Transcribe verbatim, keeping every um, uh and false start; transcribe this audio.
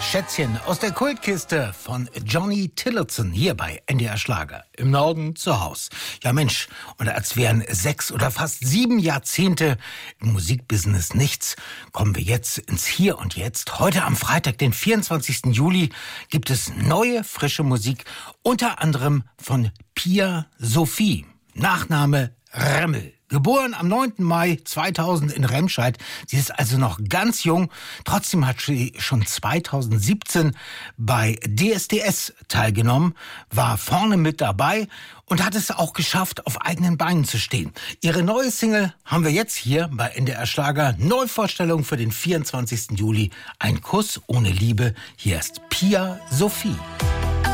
Schätzchen aus der Kultkiste von Johnny Tillotson hier bei N D R Schlager. Im Norden zu Haus. Ja Mensch, und als wären sechs oder fast sieben Jahrzehnte im Musikbusiness nichts, kommen wir jetzt ins Hier und Jetzt. Heute am Freitag, den vierundzwanzigsten Juli, gibt es neue, frische Musik, unter anderem von Pia Sophie. Nachname Remmel. Geboren am neunten Mai zweitausend in Remscheid. Sie ist also noch ganz jung. Trotzdem hat sie schon zweitausendsiebzehn bei D S D S teilgenommen, war vorne mit dabei und hat es auch geschafft, auf eigenen Beinen zu stehen. Ihre neue Single haben wir jetzt hier bei N D R Schlager. Neuvorstellung für den vierundzwanzigsten Juli. Ein Kuss ohne Liebe. Hier ist Pia Sophie.